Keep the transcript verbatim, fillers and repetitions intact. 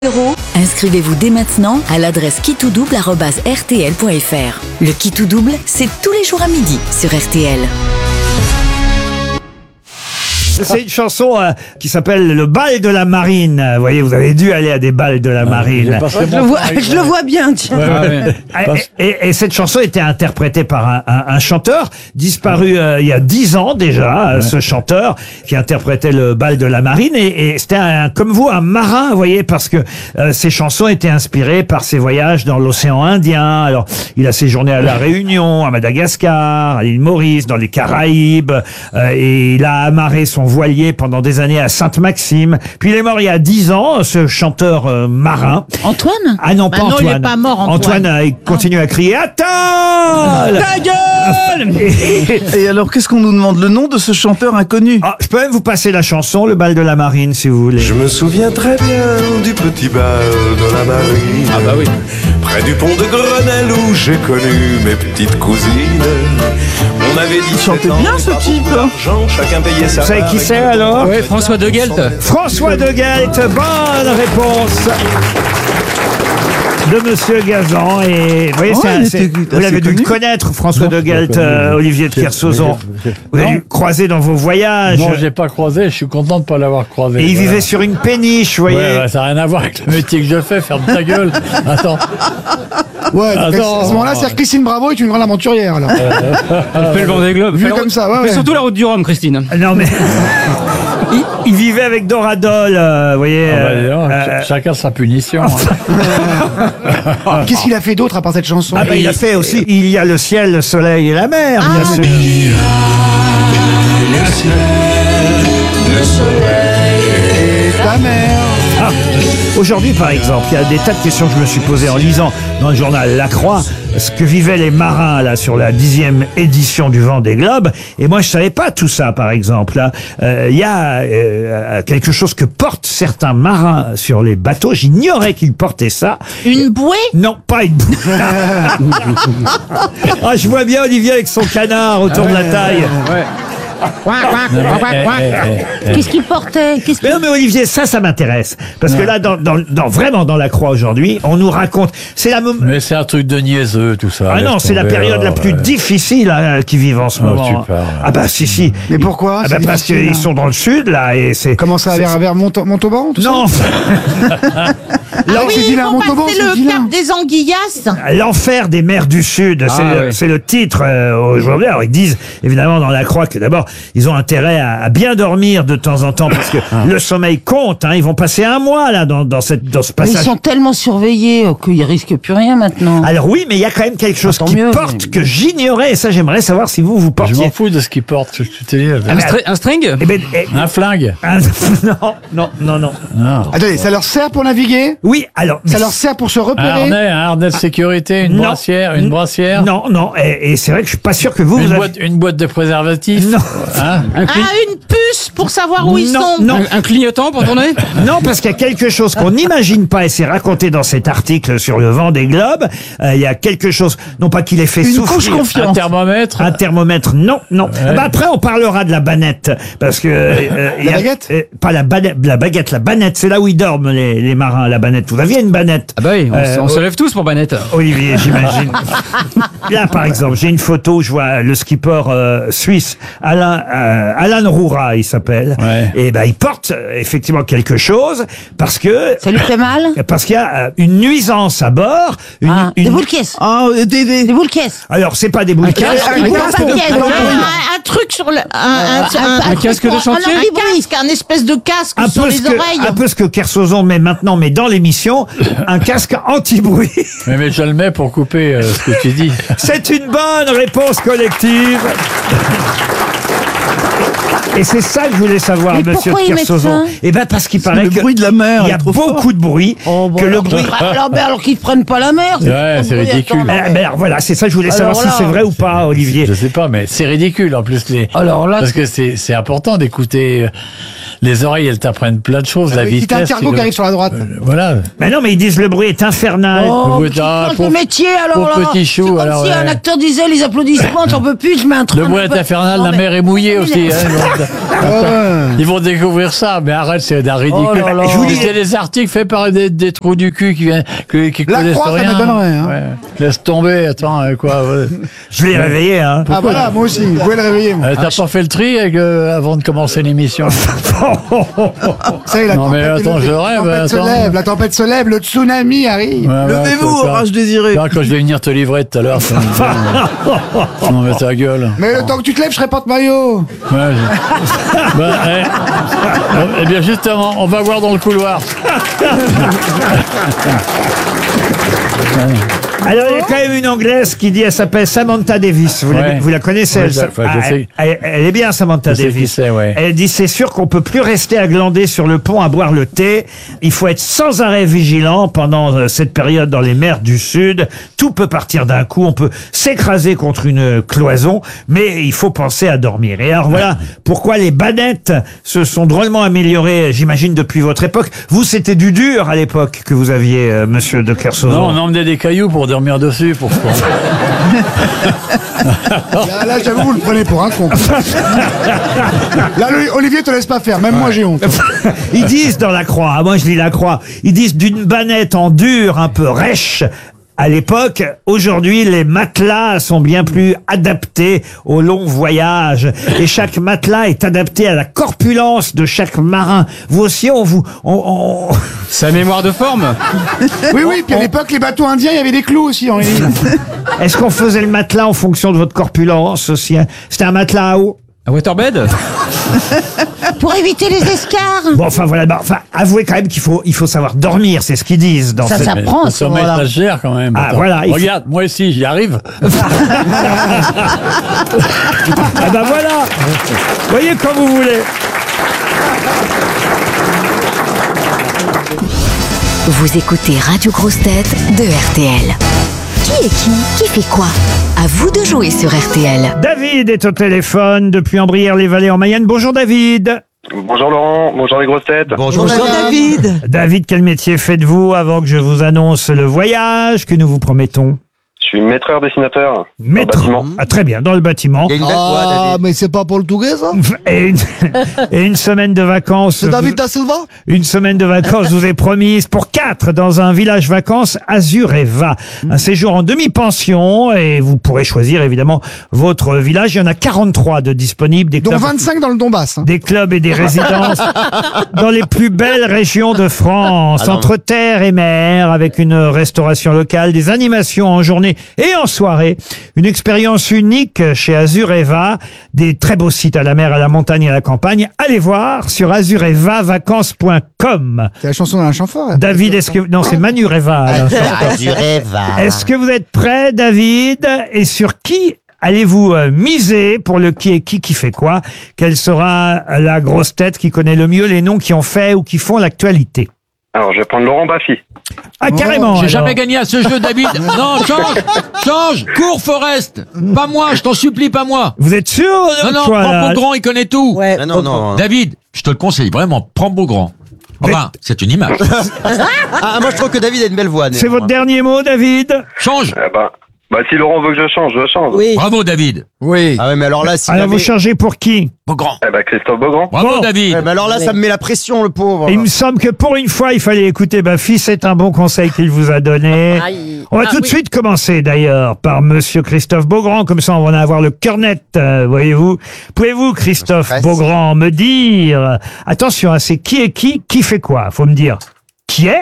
Euros. Inscrivez-vous dès maintenant à l'adresse qui tout double arobase r t l point f r. Le qui tout double, c'est tous les jours à midi sur R T L. C'est une chanson euh, qui s'appelle Le bal de la marine. Vous voyez, vous avez dû aller à des balles de la marine. Je le vois, je le vois bien, tiens. Ouais, ouais. Et, et, et cette chanson était interprétée par un, un, un chanteur disparu euh, il y a dix ans déjà, ouais. Ce chanteur qui interprétait le bal de la marine. Et, et c'était un, comme vous, un marin, vous voyez, parce que euh, ces chansons étaient inspirées par ses voyages dans l'océan Indien. Alors, il a séjourné à La Réunion, à Madagascar, à l'île Maurice, dans les Caraïbes, euh, et il a amarré son voilier pendant des années à Sainte-Maxime. Puis il est mort il y a dix ans, ce chanteur euh, marin. Antoine? Ah non, pas bah non, Antoine. il est pas mort, Antoine. Antoine, euh, il continue à crier « Attends !» Ta gueule! Et alors, qu'est-ce qu'on nous demande? Le nom de ce chanteur inconnu? Ah, je peux même vous passer la chanson, Le bal de la marine, si vous voulez. Je me souviens très bien du petit bal de la marine. Ah bah oui. Près du pont de Grenelle où j'ai connu mes petites cousines. On avait dit Il chantait bien ce type. Chacun payait sa Vous savez qui c'est alors? Oui, François de Guelt. François de Guelt, bonne réponse de Monsieur Gazan. Et vous voyez, Oh, c'est un- il c'est- était vous l'avez assez dû le connu. connaître, François Non, de Guelt, je l'ai euh, connu. Olivier de C'est- Kersauzon. c'est- Vous l'avez Non. dû croiser dans vos voyages. Non, j'ai pas croisé, je suis content de pas l'avoir croisé. Et il Voilà. vivait sur une péniche, vous voyez. Ouais, ouais, ça n'a rien à voir avec le métier que je fais, ferme ta gueule. Attends. Ouais, donc Attends. à ce moment-là, c'est que Christine Bravo est une grande aventurière, alors. Elle fait le Vendée Globe. Vu Fait la comme route- ça, ouais, Mais ouais. surtout la route du Rhum, Christine. Non mais il, il vivait avec Dora Dole, euh, vous voyez. Ah bah, euh, dis donc, euh, ch- chacun sa punition. hein. Qu'est-ce qu'il a fait d'autre à part cette chanson? ah bah, il a fait aussi Il y a le ciel, le soleil et la mer, bien sûr. Ta mère. Ah, aujourd'hui, par exemple, il y a des tas de questions que je me suis posées en lisant dans le journal La Croix ce que vivaient les marins là sur la dixième édition du Vendée Globe. Et moi, je savais pas tout ça, par exemple. Là, Euh, il y a euh, quelque chose que portent certains marins sur les bateaux. J'ignorais qu'ils portaient ça. Une bouée? Non, pas une bouée. Ah, je vois bien Olivier avec son canard autour de la taille. Ouais. Qu'est-ce qu'il portait? Qu'est-ce Mais qu'il... non, mais Olivier, ça, ça m'intéresse. Parce que là, dans, dans, dans, vraiment dans la Croix aujourd'hui, on nous raconte. C'est la mom- Mais c'est un truc de niaiseux, tout ça. Ah laisse non, c'est la tomber, période la alors, plus ouais. difficile hein, qui vivent en ce Oh, moment. tu parles. Ah bah si si. Mais pourquoi? Ah C'est bah parce difficile, qu'ils hein. sont dans le sud là et c'est. Comment ça, c'est- vers, vers Mont- Montauban, tout Non. ça? Ah oui, c'est il vilain, faut Montauban, passer c'est le vilain. cap des Anguillas. L'enfer des mers du Sud, c'est Ah, le, oui. c'est le titre euh, aujourd'hui. Alors ils disent évidemment dans la Croix que d'abord ils ont intérêt à, à bien dormir de temps en temps parce que le sommeil compte. Hein, ils vont passer un mois là dans, dans cette dans ce Mais ils passage. sont tellement surveillés euh, qu'ils risquent plus rien maintenant. Alors oui, mais il y a quand même quelque chose Ah, tant qui mieux, porte mais- que j'ignorais et ça j'aimerais savoir si vous vous Je portiez. m'en fous de ce qu'ils portent, je te dis. Ah, Un, mais- stra- un string? Eh ben, eh, Un flingue. ah, non, non, non, non. Non. Attendez, ça leur sert pour naviguer? Oui, alors. Ça mais- leur sert pour se Un repérer? harnais, un harnais de sécurité, une Non. brassière, une brassière. Non, non, et, et c'est vrai que je suis pas sûr que vous, Une vous avez... boîte, une boîte de préservatifs. Non. Hein Un, cli- Ah, une puce pour savoir où ils Non, sont. non. un- un clignotant pour tourner? Non, parce qu'il y a quelque chose qu'on n'imagine pas, et c'est raconté dans cet article sur le Vendée Globe. Euh, il y a quelque chose, non pas qu'il ait fait Une souffrir. couche Un confiante. thermomètre. Un thermomètre, non, non. Ah bah après, on parlera de la banette, parce que euh, il y a- baguette euh, pas la banette, la baguette, la banette, c'est là où ils dorment les, les marins, la banette. Vous aviez une banette, Ah bah oui, on, Euh, se- on se lève tous pour Banette. Olivier, j'imagine. Là, par exemple, j'ai une photo où je vois le skipper euh, suisse Alain euh, Alan Roura, il s'appelle. Ouais. Et ben, il porte euh, effectivement quelque chose parce que Ça lui fait mal? parce qu'il y a euh, une nuisance à bord. Une, Ah, une- des boules caisses. Ah, euh, des, des- Des boules caisses. Alors, c'est pas des boules. casque, caisses. un Des boules casque papier, de- un, un- un truc sur le... Un, un, un casque de truc pour- chantier? Un anti-casque, un espèce de casque Un sur peu, les ce que, oreilles. un peu ce que Kersozon met maintenant, mais dans l'émission, un casque anti-bruit. Mais, mais je le mets pour couper euh, ce que tu dis. C'est une bonne réponse collective. Et c'est ça que je voulais savoir, Mais monsieur pourquoi ils mettent Kersozon. ça Eh ben, parce qu'il paraît le que bruit de la mer il y est a trop beaucoup fort. de bruit, Oh, bon, que le alors, bruit. alors, ben, alors qu'ils prennent pas la mer. Ouais, c'est ridicule. Attends, Eh ben, alors, voilà, c'est ça que je voulais savoir Alors si là, c'est vrai ou pas, Olivier. Je sais pas, mais c'est ridicule en plus. Les... Alors là, Parce que c'est c'est important d'écouter les oreilles, elles t'apprennent plein de choses, la Si t'as un vitesse. cargo tu qui le- arrive sur la droite. Euh, Voilà. Mais non, mais ils disent le bruit est infernal. Oh, Vous- mais tu ah, changes pauvre- de métier alors pauvre là. petit chou, C'est comme alors, si ouais. un acteur disait les applaudissements, j'en peux plus, je mets un train. Le bruit est infernal, la mer est mouillée aussi. Hein, ils, vont, ils vont découvrir ça, mais arrête, c'est d'un ridicule. Oh là là. Je vous dis, c'est des articles faits par des, des trous du cul qui, viennent- qui, qui La connaissent Croix, ça rien. m'étonnerait, hein. Ouais. Laisse tomber, attends, euh, quoi. Ouais. Je l'ai réveillé, hein. Ah voilà, moi aussi. Vous pouvez le réveiller, moi. Euh, T'as pas fait le tri avec, euh, avant de commencer l'émission? Ça y est, la Non, mais tempête, attends, le- je la rêve, tempête se attends. lève, la tempête se lève, le tsunami arrive. Ouais, ouais, Levez-vous, quand- orage désiré. quand- Quand je vais venir te livrer tout à l'heure, ça me- non mais ta gueule. Mais le temps que tu te lèves, je serai porte-maillot. Ouais, je- bah, eh, eh bien justement, on va voir dans le couloir. Alors, il y a quand même une Anglaise qui dit, elle s'appelle Samantha Davis. Vous, la- Ouais. vous la connaissez Ouais, elle, je- ça- enfin, je ah, sais. elle, elle- elle est bien, Samantha Je sais qui Davis. c'est, ouais. Elle dit, c'est sûr qu'on peut plus rester à glander sur le pont à boire le thé. Il faut être sans arrêt vigilant pendant euh, cette période dans les mers du Sud. Tout peut partir d'un coup. On peut s'écraser contre une cloison, mais il faut penser à dormir. Et alors voilà pourquoi les bannettes se sont drôlement améliorées, j'imagine, depuis votre époque. Vous, c'était du dur à l'époque que vous aviez, euh, monsieur de Kersauzon. Non, on emmenait des cailloux pour dormir dessus. Pour... Là, là, j'avoue, vous le prenez pour un con. Là, le- Olivier te laisse pas faire, même moi j'ai honte. Ils disent dans la Croix, ah, moi je lis la Croix, ils disent d'une banette en dur, un peu rêche. À l'époque, aujourd'hui, les matelas sont bien plus adaptés aux longs voyages. Et chaque matelas est adapté à la corpulence de chaque marin. Vous aussi, on vous... On, on- Sa mémoire de forme. Oui, oui, puis à l'époque, les bateaux indiens, il y avait des clous aussi en ligne. Est-ce qu'on faisait le matelas en fonction de votre corpulence aussi, hein? C'était un matelas à eau? Un waterbed. Pour éviter les escarres. Bon, enfin voilà, bah, enfin, avouez quand même qu'il faut, il faut savoir dormir, c'est ce qu'ils disent dans Ça cette... s'apprend, Le ce sommeil, moment-là. ça se gère quand même. Ah, Attends. voilà, il faut- Regarde, moi aussi, j'y arrive. Ah bah voilà. Voyez comme vous voulez. Vous écoutez Radio Grosse Tête de R T L. Qui est qui? Qui fait quoi? À vous de jouer sur R T L. David est au téléphone depuis Ambrières-les-Vallées en Mayenne. Bonjour David. Bonjour Laurent, bonjour les grosses têtes. Bonjour David. David, quel métier faites-vous avant que je vous annonce le voyage que nous vous promettons? Je suis maîtreur dessinateur. Maître. bâtiment. Ah, très bien, dans le bâtiment. Ah, mais c'est pas pour le Touguet, ça? Et une, et une semaine de vacances. C'est David Da Silva? Une semaine de vacances vous est promise pour quatre dans un village vacances Azureva. Un séjour en demi-pension et vous pourrez choisir évidemment votre village. Il y en a quarante-trois de disponibles. Des Dont clubs, vingt-cinq dans le Donbass. hein. des clubs et des résidences dans les plus belles régions de France, entre terre et mer, avec une restauration locale, des animations en journée et en soirée. Une expérience unique chez Azureva, des très beaux sites à la mer, à la montagne et à la campagne. Allez voir sur azureva vacances point com. C'est la chanson d'un chanfort. David, est-ce que... Non, c'est Manu Reva. alors. Est-ce que vous êtes prêt, David? Et sur qui allez-vous euh, miser pour le qui est qui qui fait quoi? Quelle sera la grosse tête qui connaît le mieux les noms qui ont fait ou qui font l'actualité? Alors je vais prendre Laurent Baffy. Ah, carrément. J'ai alors. jamais gagné à ce jeu, David. Non, change, change. Cours, Forest. Pas moi, je t'en supplie, pas moi. Vous êtes sûr? Non, non, toi, prends là Beaugrand, il connaît tout. Ouais. Ah non, non. David, je te le conseille, vraiment, prends Beaugrand. Enfin, c'est une image. Ah, moi je trouve que David a une belle voix. C'est votre dernier mot, David? Change. Eh ben, bah si Laurent veut que je change, je change. Oui. Bravo, David. Oui. Ah ouais, mais alors là, si Alors jamais- vous changez pour qui? Beaugrand. Eh ben Christophe Beaugrand. Bravo, Bon. David. Ouais, mais alors là, ça me met la pression, le pauvre. Il me semble que pour une fois, il fallait écouter Baffy. C'est un bon conseil qu'il vous a donné. Aïe. On va Ah, tout de oui. suite commencer d'ailleurs par Monsieur Christophe Beaugrand. Comme ça, on va en avoir le cœur net, euh, voyez-vous. Pouvez-vous, Christophe stresse. Beaugrand, me dire... Attention, hein, c'est qui est qui, qui fait quoi? Faut me dire qui est